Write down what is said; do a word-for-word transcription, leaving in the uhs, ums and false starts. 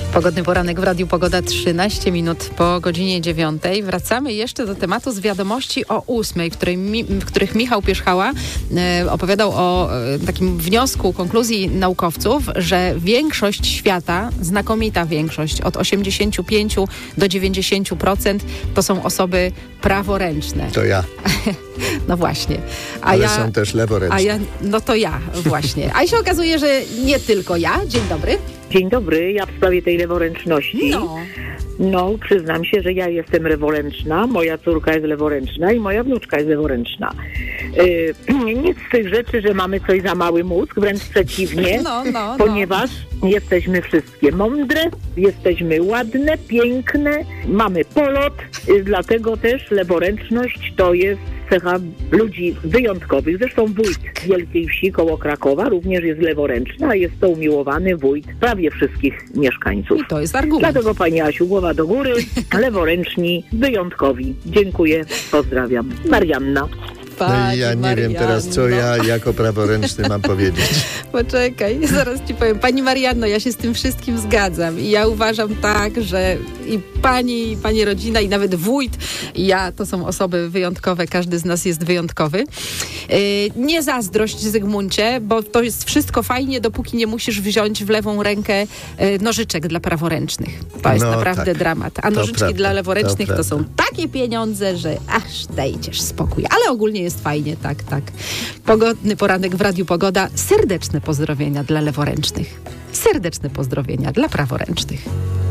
Pogodny poranek w Radiu Pogoda, trzynaście minut po godzinie dziewiątej. Wracamy jeszcze do tematu z wiadomości o ósmej, w, której mi, w których Michał Pierzchała e, opowiadał o e, takim wniosku, konkluzji naukowców, że większość świata, znakomita większość, od osiemdziesiąt pięć do dziewięćdziesiąt procent to są osoby praworęczne. To ja. No właśnie. A Ale ja, są też leworęczne. A ja, no to ja właśnie. A się okazuje, że nie tylko ja. Dzień dobry. Dzień dobry, ja w sprawie tej leworęczności. No. No, przyznam się, że ja jestem leworęczna, moja córka jest leworęczna i moja wnuczka jest leworęczna. Yy, nic z tych rzeczy, że mamy coś za mały mózg, wręcz przeciwnie, No, no, ponieważ no. jesteśmy wszystkie mądre, jesteśmy ładne, piękne, mamy polot, yy, dlatego też leworęczność to jest cecha ludzi wyjątkowych. Zresztą wójt Wielkiej Wsi koło Krakowa również jest leworęczny, a jest to umiłowany wójt prawie wszystkich mieszkańców. I to jest argument. Dlatego, pani Asiu, głowa do góry, leworęczni, wyjątkowi. Dziękuję, pozdrawiam. Marianna. No i ja nie wiem teraz, co ja jako praworęczny mam powiedzieć. Poczekaj, zaraz ci powiem. Pani Marianno, ja się z tym wszystkim zgadzam i ja uważam tak, że i pani, i pani rodzina, i nawet wójt, i ja to są osoby wyjątkowe, każdy z nas jest wyjątkowy. Yy, nie zazdrość, Zygmuncie, bo to jest wszystko fajnie, dopóki nie musisz wziąć w lewą rękę yy, nożyczek dla praworęcznych. To jest no, naprawdę tak. dramat. A nożyczki prawda, dla leworęcznych to, to są takie pieniądze, że aż dajcież spokój. Ale ogólnie jest fajnie, tak, tak. Pogodny poranek w Radiu Pogoda. Serdeczne pozdrowienia dla leworęcznych. Serdeczne pozdrowienia dla praworęcznych.